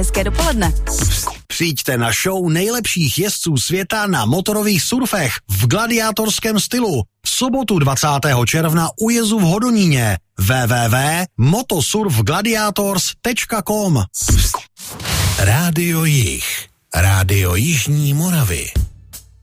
hezké dopoledne. Přijďte na show nejlepších jezdců světa na motorových surfech v gladiátorském stylu. V sobotu 20. června u jezu v Hodoníně. www.motosurfgladiators.com. Rádio Jih. Rádio Jižní Moravy.